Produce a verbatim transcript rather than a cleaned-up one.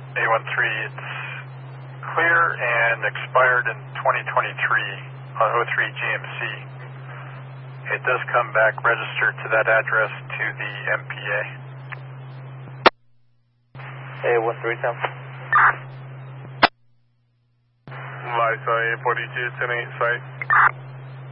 A one three, it's clear and expired in twenty twenty-three on oh three G M C. It does come back registered to that address to the M P A. A one three seven. Lights on A forty-two, ten eight site.